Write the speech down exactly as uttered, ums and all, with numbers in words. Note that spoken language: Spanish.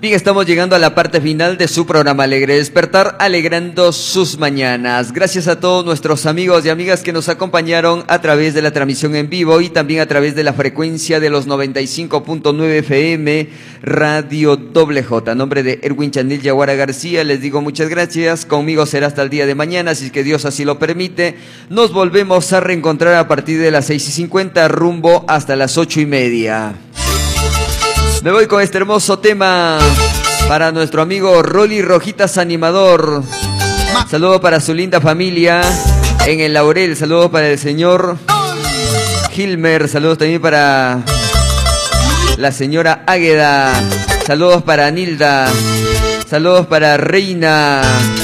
Bien, estamos llegando a la parte final de su programa Alegre Despertar, alegrando sus mañanas. Gracias a todos nuestros amigos y amigas que nos acompañaron a través de la transmisión en vivo y también a través de la frecuencia de los noventa y cinco punto nueve F M Radio Doble J. A nombre de Erwin Chanil Yaguara García, les digo muchas gracias. Conmigo será hasta el día de mañana, si es que Dios así lo permite. Nos volvemos a reencontrar a partir de las seis y cincuenta, rumbo hasta las ocho y media. Me voy con este hermoso tema para nuestro amigo Rolly Rojitas Animador. Saludo para su linda familia en el Laurel. Saludos para el señor Gilmer. Saludos también para la señora Águeda. Saludos para Nilda. Saludos para Reina.